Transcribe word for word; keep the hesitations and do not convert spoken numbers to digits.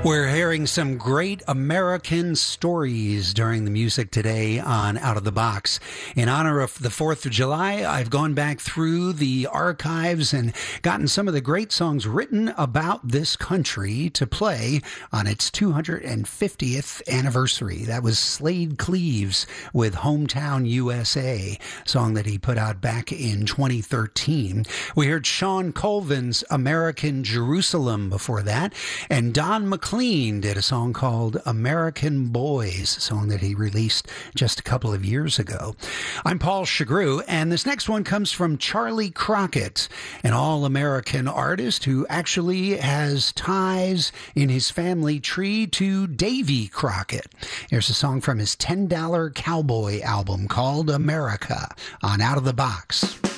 We're hearing some great American stories during the music today on Out of the Box. In honor of the fourth of July, I've gone back through the archives and gotten some of the great songs written about this country to play on its two hundred fiftieth anniversary. That was Slade Cleaves with Hometown U S A, song that he put out back in twenty thirteen. We heard Sean Colvin's American Jerusalem before that, and Don McLean did a song called American Boys, a song that he released just a couple of years ago. I'm Paul Chagru, and this next one comes from Charlie Crockett, an all-American artist who actually has ties in his family tree to Davy Crockett. Here's a song from his ten dollar Cowboy album called America on Out of the Box.